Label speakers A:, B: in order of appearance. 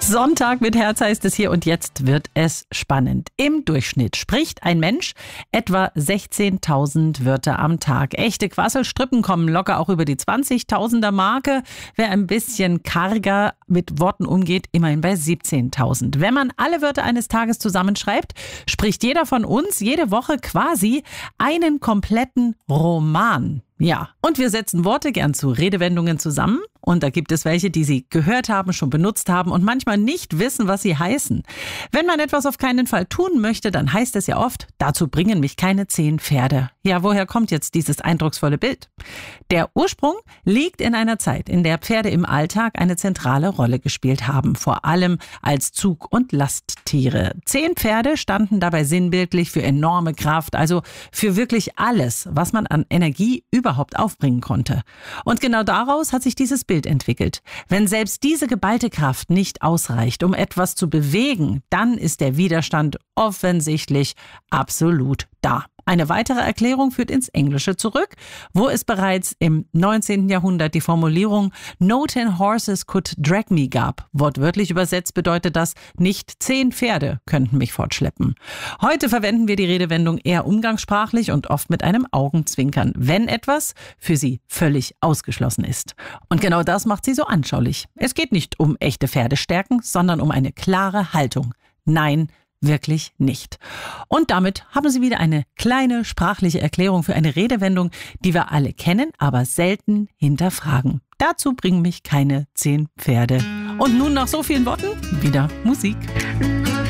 A: Sonntag mit Herz heißt es hier und jetzt wird es spannend. Im Durchschnitt spricht ein Mensch etwa 16.000 Wörter am Tag. Echte Quasselstrippen kommen locker auch über die 20.000er Marke. Wer ein bisschen karger mit Worten umgeht, immerhin bei 17.000. Wenn man alle Wörter eines Tages zusammenschreibt, spricht jeder von uns jede Woche quasi einen kompletten Roman. Ja, und wir setzen Worte gern zu Redewendungen zusammen. Und da gibt es welche, die Sie gehört haben, schon benutzt haben und manchmal nicht wissen, was sie heißen. Wenn man etwas auf keinen Fall tun möchte, dann heißt es ja oft, dazu bringen mich keine 10 Pferde. Ja, woher kommt jetzt dieses eindrucksvolle Bild? Der Ursprung liegt in einer Zeit, in der Pferde im Alltag eine zentrale Rolle gespielt haben, vor allem als Zug- und Lasttiere. 10 Pferde standen dabei sinnbildlich für enorme Kraft, also für wirklich alles, was man an Energie überhaupt aufbringen konnte. Und genau daraus hat sich dieses Bild entwickelt. Wenn selbst diese geballte Kraft nicht ausreicht, um etwas zu bewegen, dann ist der Widerstand offensichtlich absolut da. Eine weitere Erklärung führt ins Englische zurück, wo es bereits im 19. Jahrhundert die Formulierung "No 10 horses could drag me" gab. Wortwörtlich übersetzt bedeutet das, nicht 10 Pferde könnten mich fortschleppen. Heute verwenden wir die Redewendung eher umgangssprachlich und oft mit einem Augenzwinkern, wenn etwas für sie völlig ausgeschlossen ist. Und genau das macht sie so anschaulich. Es geht nicht um echte Pferdestärken, sondern um eine klare Haltung. Nein, wirklich nicht. Und damit haben Sie wieder eine kleine sprachliche Erklärung für eine Redewendung, die wir alle kennen, aber selten hinterfragen. Dazu bringen mich keine 10 Pferde. Und nun nach so vielen Worten wieder Musik.